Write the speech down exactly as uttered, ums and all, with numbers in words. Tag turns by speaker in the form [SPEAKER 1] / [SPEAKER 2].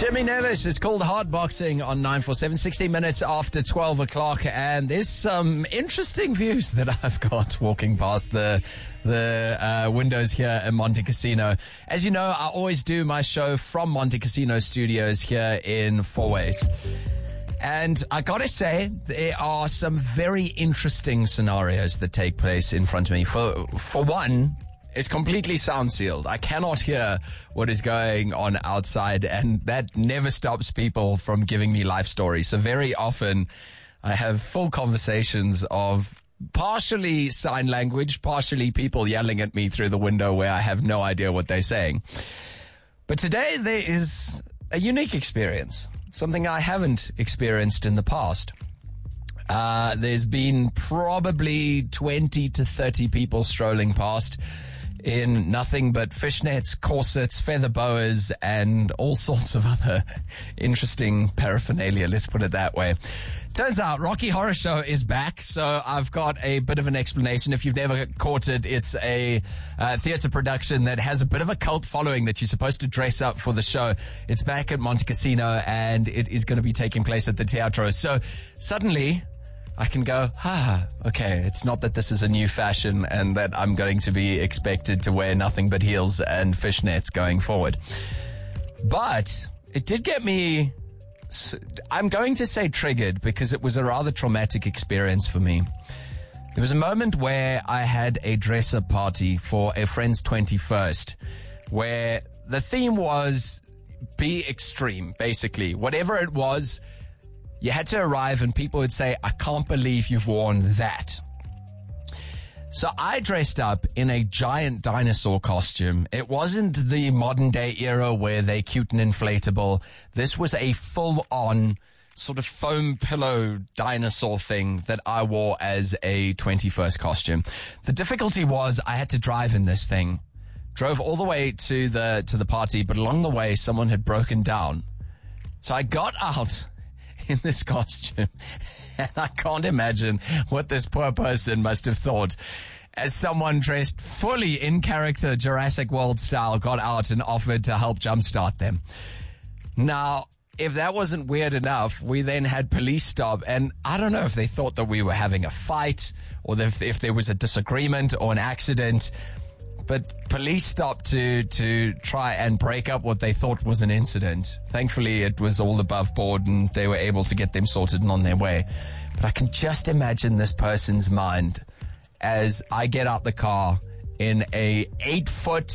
[SPEAKER 1] Jimmy Nevis is called Hard Boxing on nine four seven, sixteen minutes after twelve o'clock, and there's some interesting views that I've got walking past the the uh, windows here at Monte Casino. As you know, I always do my show from Monte Casino Studios here in Fourways. And I gotta say, there are some very interesting scenarios that take place in front of me. For for one, it's completely sound sealed. I cannot hear what is going on outside, and that never stops people from giving me life stories. So very often I have full conversations of partially sign language, partially people yelling at me through the window where I have no idea what they're saying. But today there is a unique experience, something I haven't experienced in the past. Uh, there's been probably twenty to thirty people strolling past in nothing but fishnets, corsets, feather boas, and all sorts of other interesting paraphernalia, let's put it that way. Turns out Rocky Horror Show is back, so I've got a bit of an explanation. If you've never caught it, it's a uh, theatre production that has a bit of a cult following that you're supposed to dress up for the show. It's back at Monte Casino, and it is going to be taking place at the Teatro. So suddenly I can go, ah, okay, it's not that this is a new fashion and that I'm going to be expected to wear nothing but heels and fishnets going forward. But it did get me, I'm going to say triggered, because it was a rather traumatic experience for me. There was a moment where I had a dress-up party for a friend's twenty-first, where the theme was be extreme, basically. Whatever it was, you had to arrive and people would say, I can't believe you've worn that. So I dressed up in a giant dinosaur costume. It wasn't the modern day era where they're cute and inflatable. This was a full-on sort of foam pillow dinosaur thing that I wore as a twenty-first costume. The difficulty was I had to drive in this thing. Drove all the way to the to the party, but along the way someone had broken down. So I got out in this costume, and I can't imagine what this poor person must have thought as someone dressed fully in character Jurassic World style got out and offered to help jumpstart them. Now, if that wasn't weird enough, we then had police stop, and I don't know if they thought that we were having a fight or if, if there was a disagreement or an accident, but police stopped to to try and break up what they thought was an incident. Thankfully, it was all above board and they were able to get them sorted and on their way. But I can just imagine this person's mind as I get out the car in a eight-foot